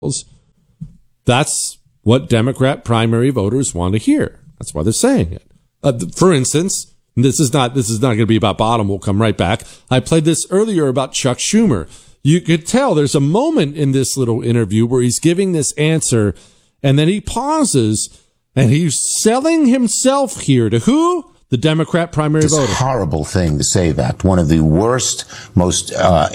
That's what Democrat primary voters want to hear. That's why they're saying it. For instance, this is not going to be about Bottom. We'll come right back. I played this earlier about Chuck Schumer. You could tell there's a moment in this little interview where he's giving this answer, and then he pauses, and he's selling himself here to who? The Democrat primary voter. It's a horrible thing to say that. One of the worst, most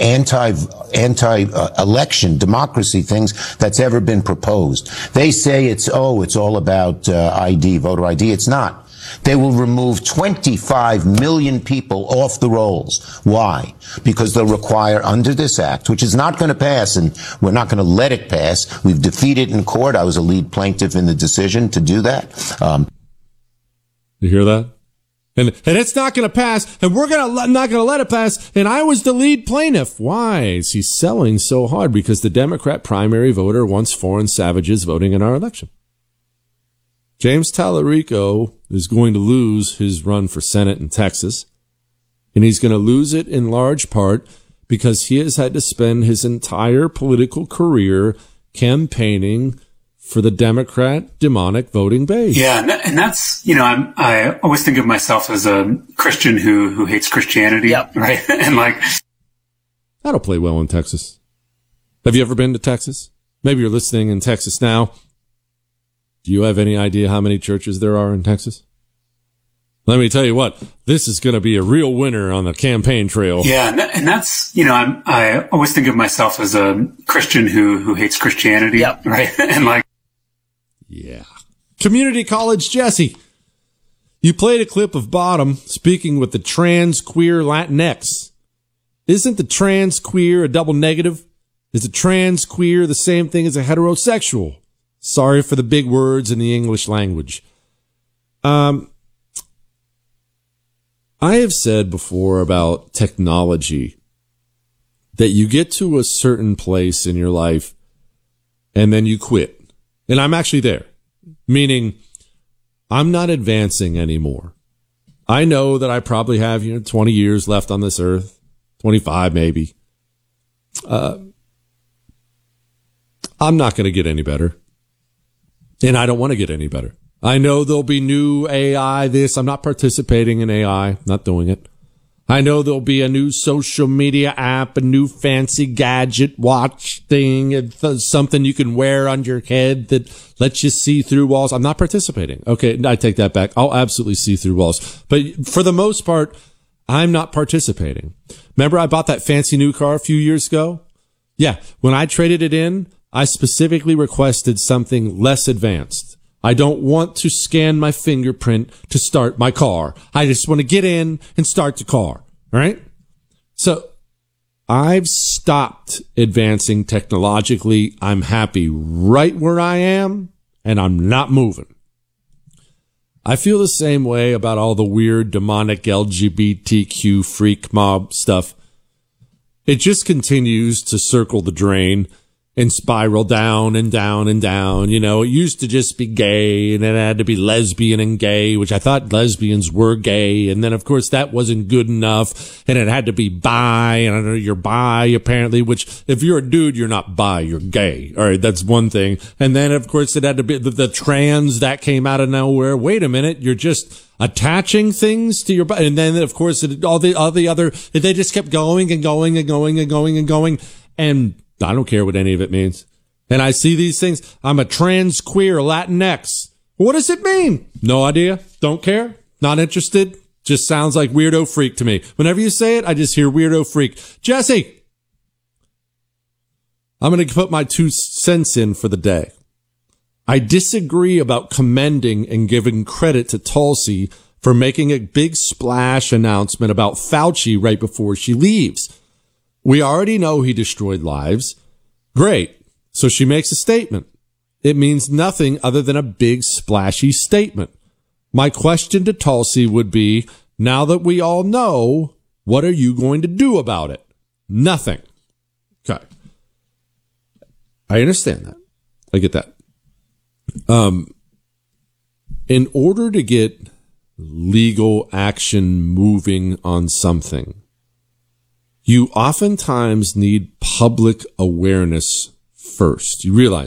anti-election democracy things that's ever been proposed. They say it's all about ID, voter ID. It's not. They will remove 25 million people off the rolls. Why? Because they'll require, under this act, which is not going to pass, and we're not going to let it pass. We've defeated in court. I was a lead plaintiff in the decision to do that. You hear that? And it's not going to pass, and we're not going to let it pass, and I was the lead plaintiff. Why is he selling so hard? Because the Democrat primary voter wants foreign savages voting in our election. James Tallarico is going to lose his run for Senate in Texas, and he's going to lose it in large part because he has had to spend his entire political career campaigning for the Democrat demonic voting base. Yeah, and that's, I always think of myself as a Christian who hates Christianity, yep. Right? And that'll play well in Texas. Have you ever been to Texas? Maybe you're listening in Texas now. Do you have any idea how many churches there are in Texas? Let me tell you what, this is going to be a real winner on the campaign trail. Yeah, and that's, I always think of myself as a Christian who hates Christianity, yep. Right? And yeah. Community College Jesse, you played a clip of Bottom speaking with the trans queer Latinx. Isn't the trans queer a double negative? Is a trans queer the same thing as a heterosexual? Sorry for the big words in the English language. I have said before about technology that you get to a certain place in your life and then you quit. And I'm actually there, meaning I'm not advancing anymore. I know that I probably have 20 years left on this earth, 25 maybe. I'm not going to get any better. And I don't want to get any better. I know there'll be new AI, I'm not participating in AI, not doing it. I know there'll be a new social media app, a new fancy gadget watch thing, something you can wear on your head that lets you see through walls. I'm not participating. Okay, I take that back. I'll absolutely see through walls. But for the most part, I'm not participating. Remember I bought that fancy new car a few years ago? Yeah, when I traded it in, I specifically requested something less advanced. I don't want to scan my fingerprint to start my car. I just want to get in and start the car. All right? So I've stopped advancing technologically. I'm happy right where I am, and I'm not moving. I feel the same way about all the weird demonic LGBTQ freak mob stuff. It just continues to circle the drain and spiral down and down and down. It used to just be gay, and then it had to be lesbian and gay, which I thought lesbians were gay. And then, of course, that wasn't good enough. And it had to be bi, and I know you're bi, apparently, which if you're a dude, you're not bi, you're gay. All right, that's one thing. And then, of course, it had to be the trans that came out of nowhere. Wait a minute, you're just attaching things to your body. And then, of course, all the other, they just kept going and going and going and going and going. And I don't care what any of it means. And I see these things. I'm a trans queer Latinx. What does it mean? No idea. Don't care. Not interested. Just sounds like weirdo freak to me. Whenever you say it, I just hear weirdo freak. Jesse, I'm going to put my 2 cents in for the day. I disagree about commending and giving credit to Tulsi for making a big splash announcement about Fauci right before she leaves. We already know he destroyed lives. Great. So she makes a statement. It means nothing other than a big splashy statement. My question to Tulsi would be, now that we all know, what are you going to do about it? Nothing. Okay. I understand that. I get that. In order to get legal action moving on something, you oftentimes need public awareness first. You realize